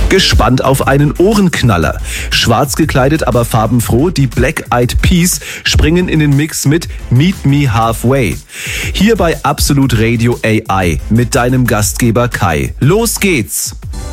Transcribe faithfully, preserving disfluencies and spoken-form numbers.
Gespannt auf einen Ohrenknaller. Schwarz gekleidet, aber farbenfroh, die Black Eyed Peas springen in den Mix mit Meet Me Halfway. Hier bei Absolut Radio A I mit deinem Gastgeber Kai. Los geht's!